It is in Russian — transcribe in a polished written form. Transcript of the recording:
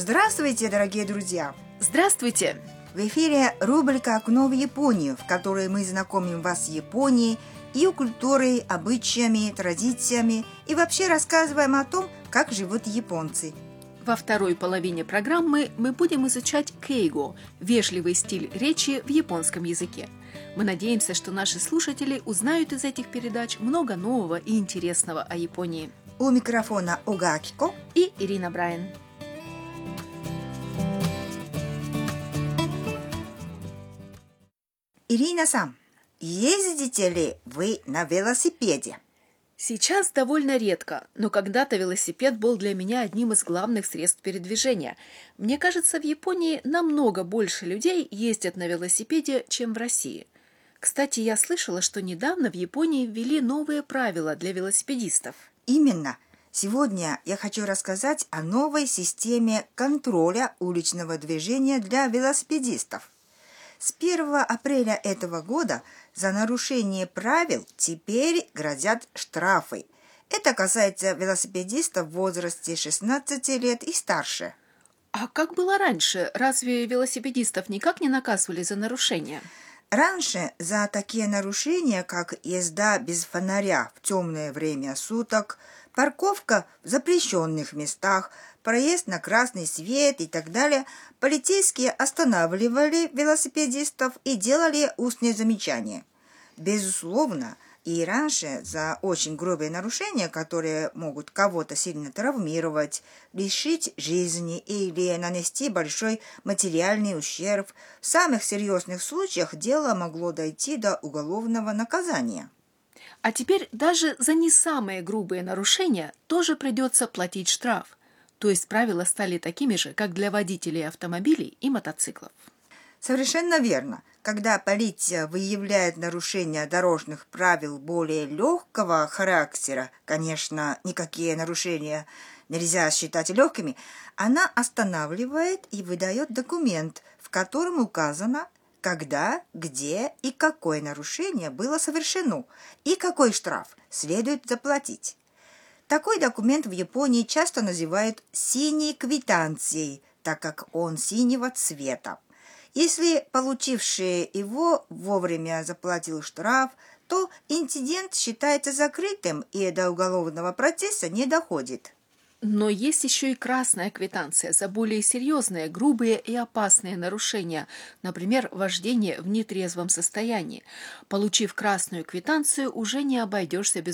Здравствуйте, дорогие друзья! Здравствуйте! В эфире рубрика «Окно в Японию», в которой мы знакомим вас с Японией, ее культурой, обычаями, традициями и вообще рассказываем о том, как живут японцы. Во второй половине программы мы будем изучать кейго – вежливый стиль речи в японском языке. Мы надеемся, что наши слушатели узнают из этих передач много нового и интересного о Японии. У микрофона Ога Акико и Ирина Брайан. Ирина-сан, ездите ли вы на велосипеде? Сейчас довольно редко, но когда-то велосипед был для меня одним из главных средств передвижения. Мне кажется, в Японии намного больше людей ездят на велосипеде, чем в России. Кстати, я слышала, что недавно в Японии ввели новые правила для велосипедистов. Именно. Сегодня я хочу рассказать о новой системе контроля уличного движения для велосипедистов. С 1 апреля этого года за нарушение правил теперь грозят штрафы. Это касается велосипедистов в возрасте 16 лет и старше. А как было раньше? Разве велосипедистов никак не наказывали за нарушения? Раньше за такие нарушения, как езда без фонаря в темное время суток, парковка в запрещенных местах, проезд на красный свет и так далее, полицейские останавливали велосипедистов и делали устные замечания. Безусловно, и раньше за очень грубые нарушения, которые могут кого-то сильно травмировать, лишить жизни или нанести большой материальный ущерб, в самых серьезных случаях дело могло дойти до уголовного наказания. А теперь даже за не самые грубые нарушения тоже придется платить штраф. То есть правила стали такими же, как для водителей автомобилей и мотоциклов. Совершенно верно. Когда полиция выявляет нарушения дорожных правил более легкого характера, конечно, никакие нарушения нельзя считать легкими, она останавливает и выдает документ, в котором указано, когда, где и какое нарушение было совершено, и какой штраф следует заплатить. Такой документ в Японии часто называют «синей квитанцией», так как он синего цвета. Если получивший его вовремя заплатил штраф, то инцидент считается закрытым и до уголовного процесса не доходит. Но есть еще и красная квитанция за более серьезные, грубые и опасные нарушения, например, вождение в нетрезвом состоянии. Получив красную квитанцию, уже не обойдешься без